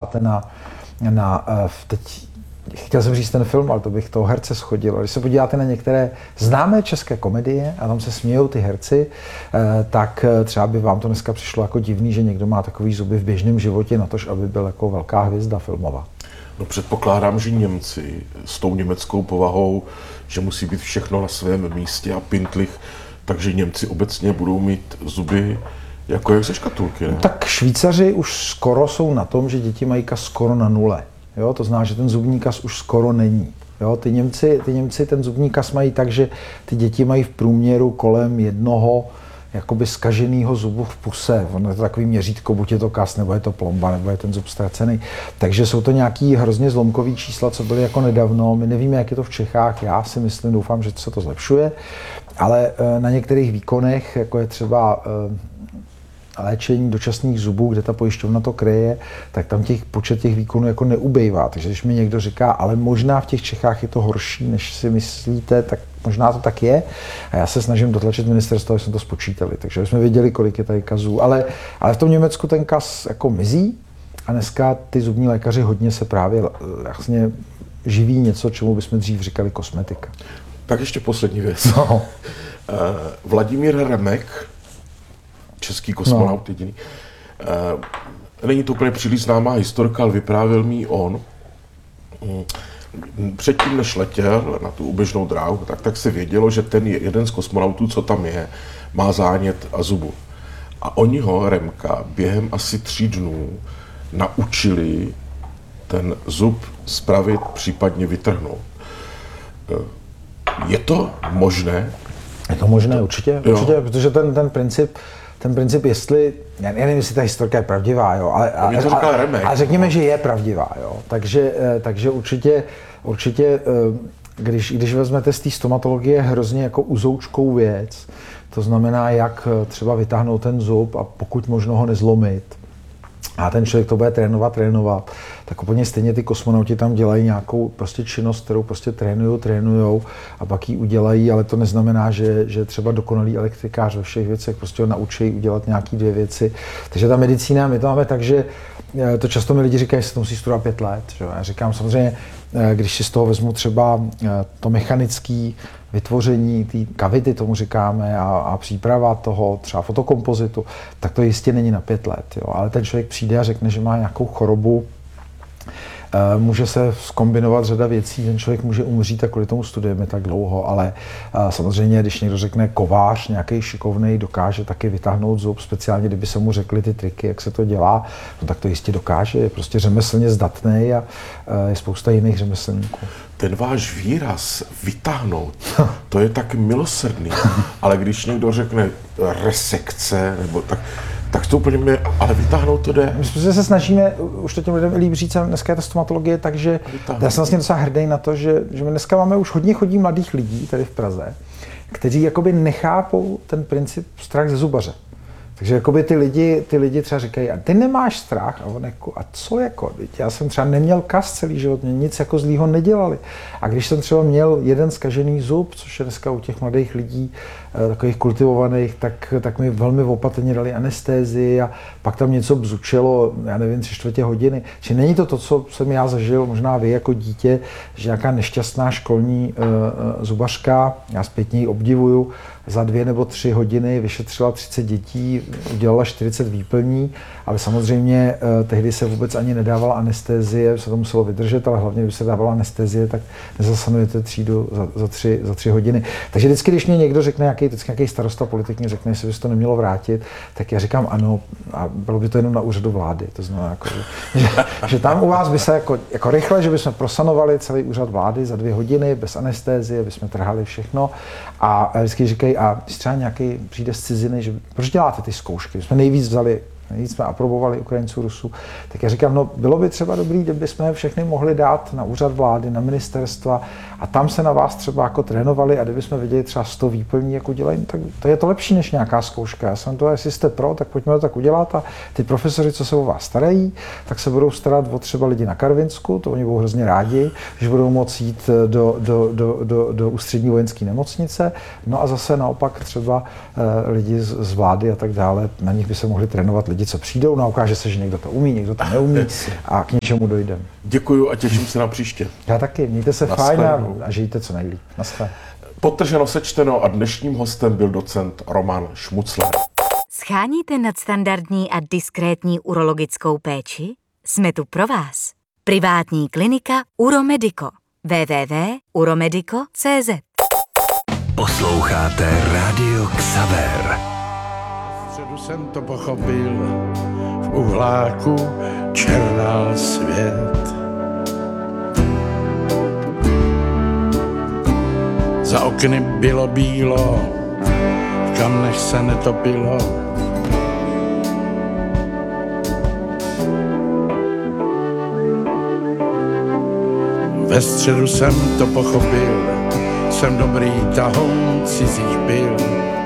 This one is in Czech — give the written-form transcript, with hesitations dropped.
podíváte teď chtěl jsem říct ten film, ale to bych toho herce shodil. Když se podíváte na některé známé české komedie a tam se smějou ty herci, tak třeba by vám to dneska přišlo jako divný, že někdo má takový zuby v běžném životě na to, aby byl jako velká hvězda filmová. No předpokládám, že Němci s tou německou povahou, že musí být všechno na svém místě a pintlich, takže Němci obecně budou mít zuby jako jak ze škatulky, ne? Tak Švýcaři už skoro jsou na tom, že děti mají kas skoro na nule. Jo, to znamená, že ten zubní kas už skoro není. Jo, ty Němci ten zubní kas mají tak, že ty děti mají v průměru kolem jednoho jakoby zkaženého zubu v puse. Ono je to takový měřítko, buď je to kas, nebo je to plomba, nebo je ten zub ztracený. Takže jsou to nějaký hrozně zlomkový čísla, co byly jako nedávno. My nevíme, jak je to v Čechách. Já si myslím, doufám, že se to zlepšuje. Ale na některých výkonech, jako je třeba léčení dočasných zubů, kde ta pojišťovna to kryje, tak tam počet těch výkonů jako neubejvá. Takže když mi někdo říká, ale možná v těch Čechách je to horší, než si myslíte, tak možná to tak je. A já se snažím dotlačit ministerstvo, aby jsme to spočítali. Takže jsme věděli, kolik je tady kazů. Ale v tom Německu ten kaz jako mizí a dneska ty zubní lékaři hodně se právě vlastně živí něco, čemu bychom dřív říkali kosmetika. Tak ještě poslední věc. No. Vladimír Remek, český kosmonaut jediný. Není to úplně příliš známá historka, ale vyprávěl mi on. Předtím, než letěl na tu oběžnou dráhu, tak se vědělo, že ten jeden z kosmonautů, co tam je, má zánět a zubu. A oni ho, Remka, během asi 3 dnů naučili ten zub spravit, případně vytrhnout. Je to možné? Je to možné, určitě, protože ten princip, jestli, já nevím, jestli ta historka je pravdivá, jo, ale řekněme, že je pravdivá, jo. Takže určitě když vezmete z té stomatologie hrozně jako uzoučkou věc, to znamená, jak třeba vytáhnout ten zub a pokud možno ho nezlomit, a ten člověk to bude trénovat, tak úplně stejně ty kosmonauti tam dělají nějakou prostě činnost, kterou prostě trénujou a pak ji udělají, ale to neznamená, že třeba dokonalý elektrikář ve všech věcech prostě ho naučí udělat nějaký 2 věci. Takže ta medicína, my to máme tak, že to často mi lidi říkají, že se to musí studovat 5 let. Že? Já říkám samozřejmě, když si z toho vezmu třeba to mechanické vytvoření té kavity, tomu říkáme, a příprava toho třeba fotokompozitu, tak to jistě není na 5 let. Jo. Ale ten člověk přijde a řekne, že má nějakou chorobu, může se zkombinovat řada věcí, ten člověk může umřít a kvůli tomu studujeme tak dlouho, ale samozřejmě, když někdo řekne kovář, nějaký šikovnej, dokáže taky vytáhnout zub, speciálně kdyby se mu řekli ty triky, jak se to dělá, no tak to jistě dokáže, je prostě řemeslně zdatný a je spousta jiných řemeslníků. Ten váš výraz vytáhnout, to je tak milosrdný, ale když někdo řekne resekce, nebo tak to úplně mě, ale vytáhnout to jde. My se snažíme, už to těm lidem líp říct, dneska je ta stomatologie, takže já jsem vlastně docela hrdý na to, že my dneska máme už hodně chodí mladých lidí tady v Praze, kteří jakoby nechápou ten princip strach ze zubaře. Takže jakoby ty lidi třeba říkají, a ty nemáš strach? A on jako, a co jako? Já jsem třeba neměl kas celý život, mě nic jako zlýho nedělali. A když jsem třeba měl jeden zkažený zub, což je dneska u těch mladých lidí, takových kultivovaných, tak mi velmi opatrně dali anestézii a pak tam něco bzučelo, já nevím, 3/4 hodiny. Čiže není to, co jsem já zažil, možná vy jako dítě, že nějaká nešťastná školní zubařka, já zpětně ji obdivuju, za 2 nebo 3 hodiny vyšetřila 30 dětí, udělala 40 výplní, ale samozřejmě tehdy se vůbec ani nedávala anestézie, se to muselo vydržet, ale hlavně, když se dávala anestézie, tak nezasanujete třídu za 3 hodiny. Takže vždycky, když mě někdo řekne, nějaký starosta politik mě řekne, jestli by se to nemělo vrátit, tak já říkám ano, a bylo by to jenom na úřadu vlády. To znamená, jako, že tam u vás by se jako rychle, že bychom prosanovali celý úřad vlády za 2 hodiny, bez anestézie, bychom trhali všechno. A vždycky říkají, a když třeba nějaký přijde z ciziny, že proč děláte ty zkoušky? My jsme nejvíc jsme aprobovali Ukrajinců, Rusů, tak já říkám, no bylo by třeba dobrý, kdyby jsme všechny mohli dát na úřad vlády, na ministerstva a tam se na vás třeba jako trénovali a kdyby jsme viděli třeba 100 výplní, jak udělají, tak to je to lepší než nějaká zkouška. Já jsem to, jestli jste pro, tak pojďme to tak udělat a ty profesoři, co se o vás starají, tak se budou starat o třeba lidi na Karvinsku, to oni budou hrozně rádi, když budou moct jít do ústřední vojenské nemocnice, no a zase naopak třeba lidi z vlády a tak dále, na nich by se mohli trénovat lidi lidi, co přijdou, no a ukáže se, že někdo to umí, někdo to neumí a k něčemu dojdeme. Děkuju a těším se na příště. Já taky, mějte se fajn a žijte co nejlíp. Naschle. Podtrženo sečteno a dnešním hostem byl docent Roman Šmucler. Scháníte nadstandardní a diskrétní urologickou péči? Jsme tu pro vás. Privátní klinika Uromedico. www.uromedico.cz. Posloucháte Rádio Xaver. V středu jsem to pochopil, v uhláku černal svět. Za okny bylo bílo, v kamnech se netopilo. Ve středu jsem to pochopil, jsem dobrý tahoun cizích pil.